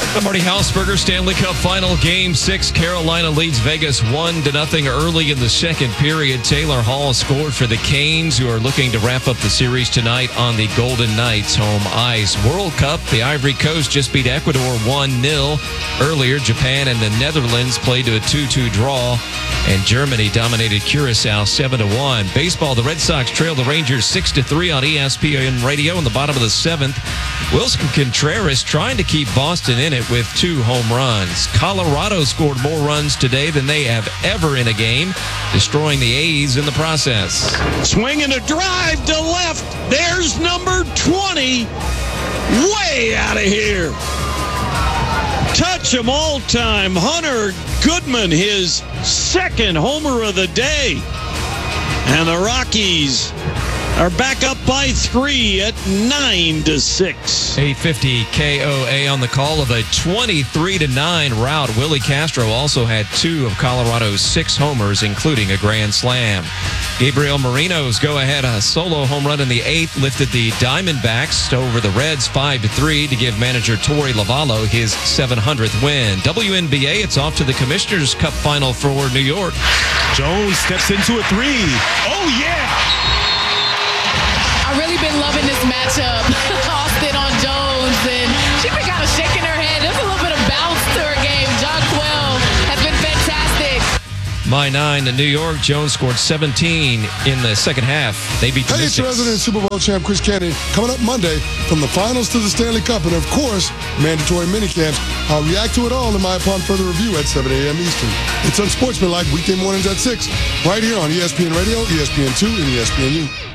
I'm Marty Hausberger. Stanley Cup Final Game 6. Carolina leads Vegas 1-0 early in the second period. Taylor Hall scored for the Canes, who are looking to wrap up the series tonight on the Golden Knights home ice. World Cup, the Ivory Coast just beat Ecuador 1-0. Earlier, Japan and the Netherlands played to a 2-2 draw, and Germany dominated Curacao 7-1. Baseball, the Red Sox trailed the Rangers 6-3 on ESPN Radio in the bottom of the seventh. Wilson Contreras trying to keep Boston in it with 2 home runs. Colorado scored more runs today than they have ever in a game, destroying the A's in the process. Swing and a drive to left. There's number 20. Way out of here. Touch 'em all time. Hunter Goodman, his second homer of the day. And the Rockies are back up by 3 at 9-6. 850 KOA on the call of a 23-9 rout. Willie Castro also had 2 of Colorado's 6 homers, including a grand slam. Gabriel Moreno's go-ahead solo home run in the 8th lifted the Diamondbacks over the Reds 5-3 to give manager Torey Lovullo his 700th win. WNBA, it's off to the Commissioner's Cup final for New York. Jones steps into a 3. Oh, yeah! I've really been loving this matchup. Austin on Jones, and she's been kind of shaking her head. There's a little bit of bounce to her game. Jonquel has been fantastic. My 9 to New York. Jones scored 17 in the second half. They beat the Hey, it's Mystics. resident Super Bowl champ Chris Canty coming up Monday from the finals to the Stanley Cup and, of course, mandatory minicamps. I'll react to it all in my Upon Further review at 7 a.m. Eastern. It's Unsportsmanlike weekday mornings at 6, right here on ESPN Radio, ESPN2, and ESPNU.